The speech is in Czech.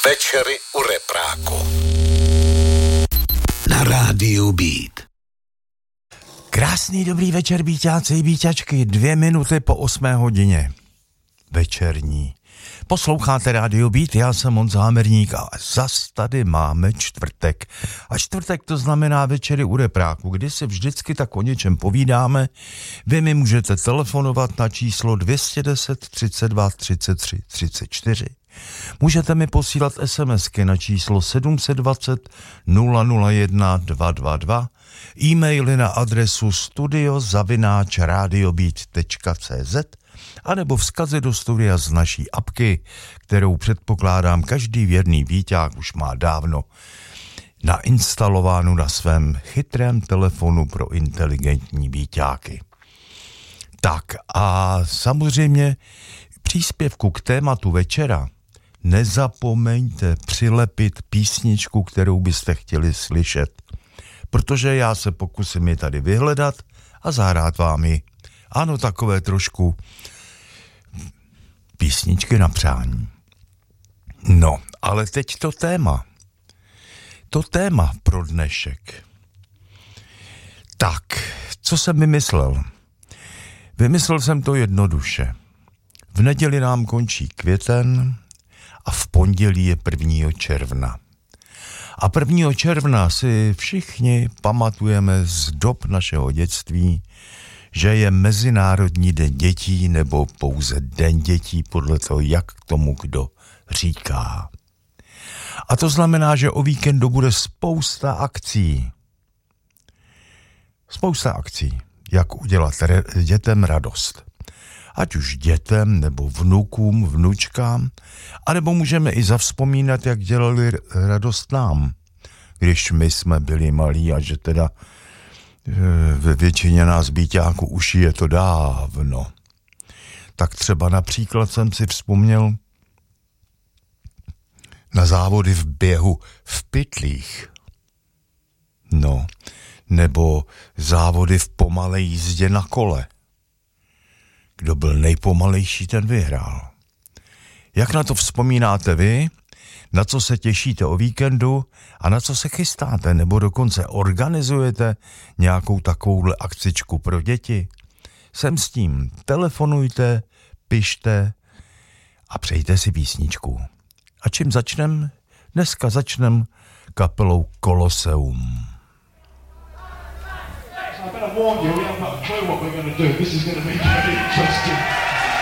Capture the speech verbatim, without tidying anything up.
Večery u repráku. Na rádiu Beat. Krásný dobrý večer, bíťáci i bíťačky, dvě minuty po osmé hodině. Večerní. Posloucháte rádio Beat, já jsem Honza Hamerník a zas tady máme čtvrtek. A čtvrtek to znamená večery u repráku, kdy si vždycky tak o něčem povídáme. Vy mi můžete telefonovat na číslo dvě stě deset, třicet dva, třicet tři, třicet čtyři. Můžete mi posílat SMSky na číslo sedm set dvacet, nula nula jedna, dva dva dva, e-maily na adresu studio zavináč radiobeat tečka cé zet a nebo vzkazy do studia z naší apky, kterou předpokládám každý věrný víťák už má dávno nainstalovánu na svém chytrém telefonu pro inteligentní víťáky. Tak a samozřejmě příspěvku k tématu večera nezapomeňte přilepit písničku, kterou byste chtěli slyšet, protože já se pokusím ji tady vyhledat a zahrát vám ji. Ano, takové trošku písničky na přání. No, ale teď to téma. To téma pro dnešek. Tak, co jsem vymyslel? Vymyslel jsem to jednoduše. V neděli nám končí květen a v pondělí je prvního června. A prvního června si všichni pamatujeme z dob našeho dětství, že je Mezinárodní den dětí nebo pouze Den dětí, podle toho, jak tomu kdo říká. A to znamená, že o víkendu bude spousta akcí. Spousta akcí, jak udělat re- dětem radost. Ať už dětem, nebo vnukům, vnučkám, anebo můžeme i zavzpomínat, jak dělali radost nám, když my jsme byli malí a že teda ve většině nás bíťáků už je to dávno. Tak třeba například jsem si vzpomněl na závody v běhu v pytlích. No, nebo závody v pomalé jízdě na kole. Kdo byl nejpomalejší, ten vyhrál. Jak na to vzpomínáte vy? Na co se těšíte o víkendu a na co se chystáte, nebo dokonce organizujete nějakou takovouhle akcičku pro děti? Sem s tím telefonujte, pište a přejte si písničku. A čím začnem? Dneska začnem kapelou Colosseum. I better warn you, we haven't got a clue what we're going to do. This is going to be very interesting.